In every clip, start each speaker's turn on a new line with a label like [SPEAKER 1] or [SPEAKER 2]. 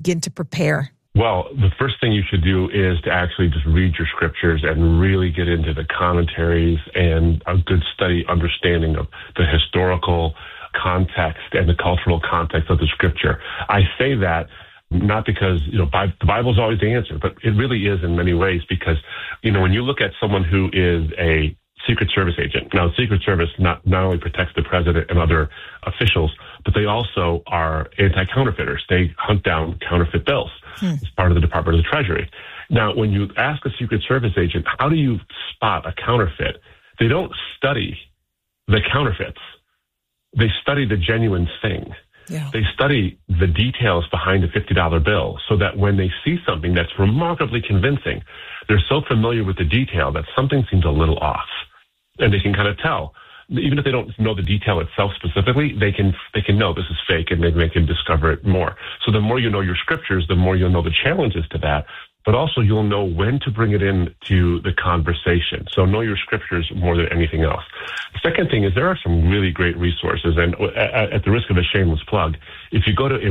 [SPEAKER 1] begin to prepare?
[SPEAKER 2] Well, the first thing you should do is to actually just read your scriptures and really get into the commentaries and a good study understanding of the historical context and the cultural context of the scripture. I say that not because, the Bible is always the answer, but it really is in many ways because, when you look at someone who is a Secret Service agent. Now, the Secret Service not only protects the president and other officials, but they also are anti-counterfeiters. They hunt down counterfeit bills as part of the Department of the Treasury. Now, when you ask a Secret Service agent, how do you spot a counterfeit? They don't study the counterfeits. They study the genuine thing. Yeah. They study the details behind a $50 bill so that when they see something that's remarkably convincing, they're so familiar with the detail that something seems a little off. And they can kind of tell. Even if they don't know the detail itself specifically, they can know this is fake and they can discover it more. So the more you know your scriptures, the more you'll know the challenges to that, but also you'll know when to bring it into the conversation. So know your scriptures more than anything else. The second thing is there are some really great resources, and at the risk of a shameless plug, if you go to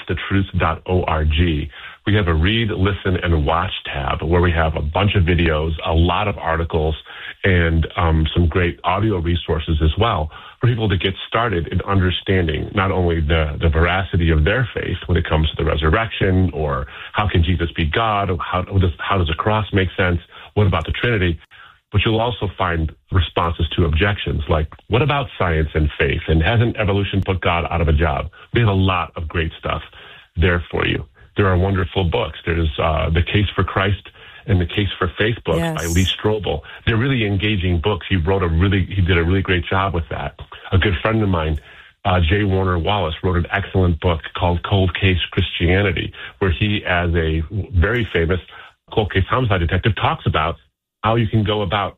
[SPEAKER 2] embracethetruth.org, we have a read, listen, and watch tab where we have a bunch of videos, a lot of articles, and some great audio resources as well for people to get started in understanding not only the veracity of their faith when it comes to the resurrection or how can Jesus be God, or how does a cross make sense, what about the Trinity, but you'll also find responses to objections like, what about science and faith, and hasn't evolution put God out of a job? We have a lot of great stuff there for you. There are wonderful books. There's The Case for Christ and The Case for Faith books by Lee Strobel. They're really engaging books. He did a really great job with that. A good friend of mine, J. Warner Wallace, wrote an excellent book called Cold Case Christianity, where he, as a very famous cold case homicide detective, talks about how you can go about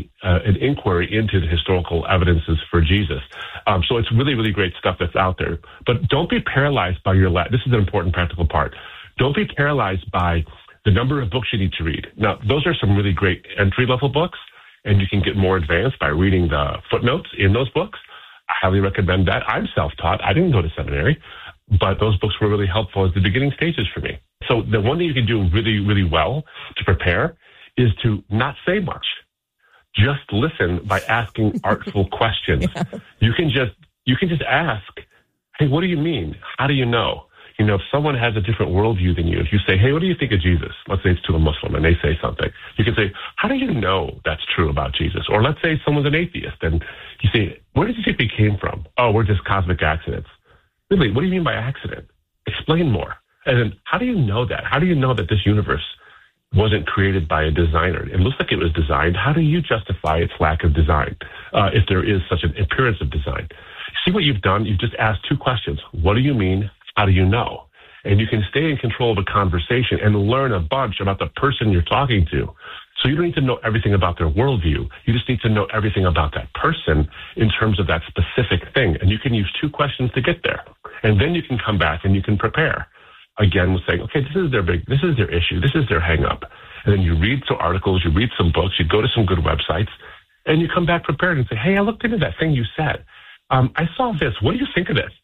[SPEAKER 2] an inquiry into the historical evidences for Jesus. So it's really, really great stuff that's out there. But don't be paralyzed by this is an important practical part. Don't be paralyzed by the number of books you need to read. Now, those are some really great entry-level books, and you can get more advanced by reading the footnotes in those books. I highly recommend that. I'm self-taught. I didn't go to seminary, but those books were really helpful as the beginning stages for me. So the one thing you can do really, really well to prepare is to not say much. Just listen by asking artful questions. Yeah. You can just ask, hey, what do you mean? How do you know? If someone has a different worldview than you, if you say, hey, what do you think of Jesus? Let's say it's to a Muslim and they say something. You can say, how do you know that's true about Jesus? Or let's say someone's an atheist and you say, where did you think we came from? Oh, we're just cosmic accidents. Really, what do you mean by accident? Explain more. And then how do you know that? How do you know that this universe wasn't created by a designer? It looks like it was designed. How do you justify its lack of design if there is such an appearance of design? See what you've done? You've just asked two questions. What do you mean? How do you know? And you can stay in control of a conversation and learn a bunch about the person you're talking to. So you don't need to know everything about their worldview. You just need to know everything about that person in terms of that specific thing. And you can use two questions to get there. And then you can come back and you can prepare. Again, with saying, okay, this is their issue, this is their hang up. And then you read some articles, you read some books, you go to some good websites, and you come back prepared and say, hey, I looked into that thing you said. I saw this. What do you think of this?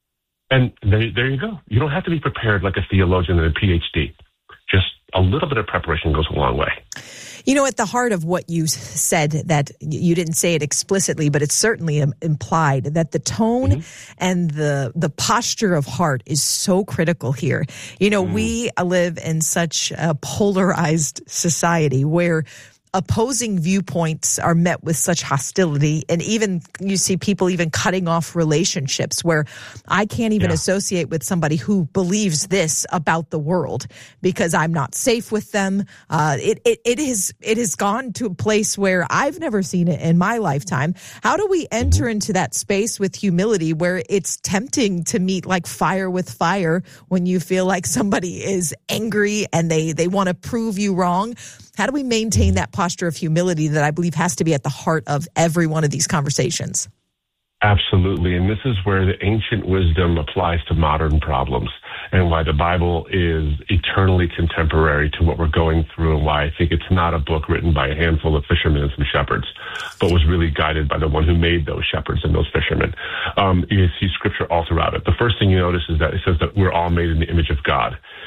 [SPEAKER 2] And there you go. You don't have to be prepared like a theologian and a PhD. Just a little bit of preparation goes a long way.
[SPEAKER 1] At the heart of what you said, that you didn't say it explicitly, but it's certainly implied, that the tone and the posture of heart is so critical here. We live in such a polarized society where opposing viewpoints are met with such hostility, and even you see people even cutting off relationships where I can't even associate with somebody who believes this about the world because I'm not safe with them. It has gone to a place where I've never seen it in my lifetime. How do we enter into that space with humility where it's tempting to meet like fire with fire when you feel like somebody is angry and they want to prove you wrong? How do we maintain that posture of humility that I believe has to be at the heart of every one of these conversations?
[SPEAKER 2] Absolutely. And this is where the ancient wisdom applies to modern problems, and why the Bible is eternally contemporary to what we're going through, and why I think it's not a book written by a handful of fishermen and some shepherds, but was really guided by the one who made those shepherds and those fishermen. You see scripture all throughout it. The first thing you notice is that it says that we're all made in the image of God.